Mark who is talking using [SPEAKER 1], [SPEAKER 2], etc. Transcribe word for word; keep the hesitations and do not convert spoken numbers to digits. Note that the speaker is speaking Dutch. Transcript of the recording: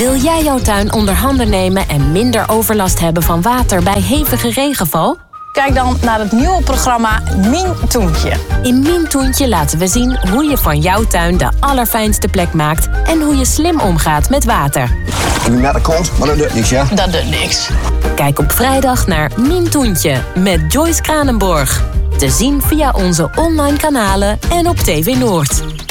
[SPEAKER 1] Wil jij jouw tuin onder handen nemen en minder overlast hebben van water bij hevige regenval?
[SPEAKER 2] Kijk dan naar het nieuwe programma Mien Toentje.
[SPEAKER 1] In Mien Toentje laten we zien hoe je van jouw tuin de allerfijnste plek maakt en hoe je slim omgaat met water.
[SPEAKER 3] Ik ben naar de kont, maar dat doet niks, ja?
[SPEAKER 2] Dat doet niks.
[SPEAKER 1] Kijk op vrijdag naar Mien Toentje met Joyce Kranenborg. Te zien via onze online kanalen en op T V Noord.